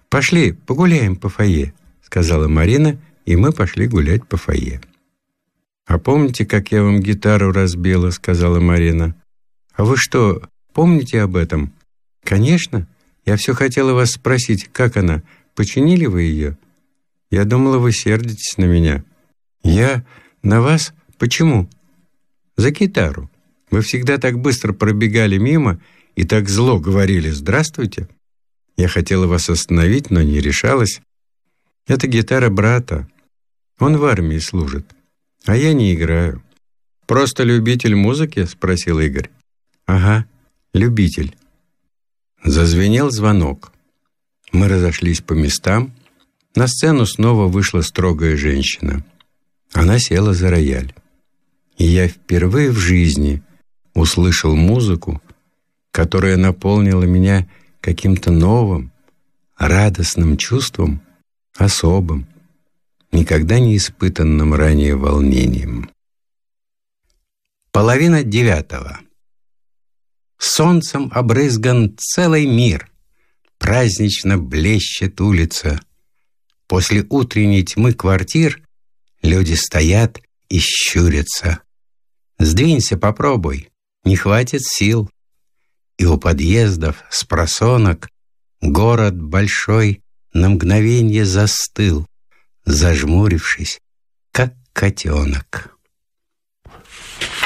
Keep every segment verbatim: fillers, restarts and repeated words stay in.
«Пошли, погуляем по фойе», — сказала Марина, и мы пошли гулять по фойе. «А помните, как я вам гитару разбила?» — сказала Марина. «А вы что, помните об этом?» «Конечно. Я все хотела вас спросить, как она? Починили вы ее?» «Я думала, вы сердитесь на меня». «Я? На вас? Почему?» «За гитару. Вы всегда так быстро пробегали мимо и так зло говорили «здравствуйте». Я хотела вас остановить, но не решалась. Это гитара брата. Он в армии служит, а я не играю». «Просто любитель музыки?» — спросил Игорь. «Ага, любитель». Зазвенел звонок. Мы разошлись по местам. На сцену снова вышла строгая женщина. Она села за рояль. И я впервые в жизни услышал музыку, которая наполнила меня каким-то новым, радостным чувством, особым, никогда не испытанным ранее волнением. Половина девятого. Солнцем обрызган целый мир, празднично блещет улица. После утренней тьмы квартир люди стоят и щурятся. Сдвинься, попробуй, не хватит сил. И у подъездов спросонок город большой на мгновенье застыл, зажмурившись, как котенок.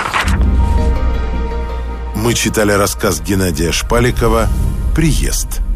Мы читали рассказ Геннадия Шпаликова «Приезд».